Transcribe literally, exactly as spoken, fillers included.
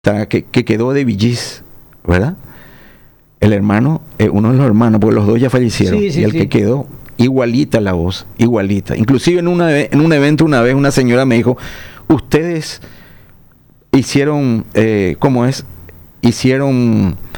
que, que quedó de Bee Gees, ¿verdad? El hermano, eh, uno de los hermanos, porque los dos ya fallecieron, Sí, sí, y el sí. que quedó, igualita la voz, igualita. Inclusive en, una, en un evento una vez una señora me dijo, ustedes hicieron, eh, ¿cómo es? Hicieron